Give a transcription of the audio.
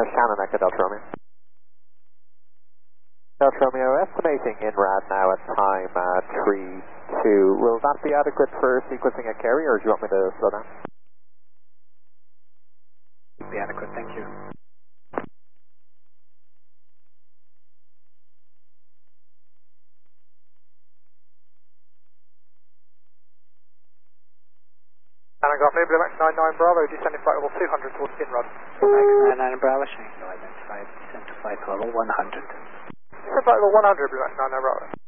Shannon Echo Delta Romeo. Delta Romeo, estimating INRAD now at time 3-2. Will that be adequate for sequencing a carry, or do you want me to slow down? Be adequate, thank you. Shannon Golf, Blue Max 99 Bravo, descending flight level 200 towards INRAD. Max 99 Bravo, showing no identified, descent to flight level 100. Descent flight level 100, Blue Max 99 Bravo.